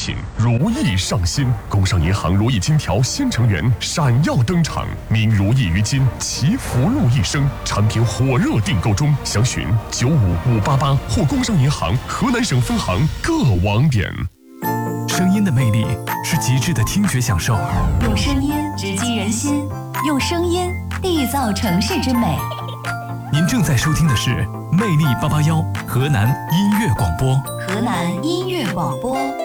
请，如意上新。工商银行如意金条新成员闪耀登场，名如意于今，祈福禄一生。产品火热订购中，详询95588或工商银行河南省分行各网点。 声音的魅力是极致的听觉享受， 用声音直击人心，用声音缔造城市之美。 您正在收听的是魅力881河南音乐广播。 河南音乐广播。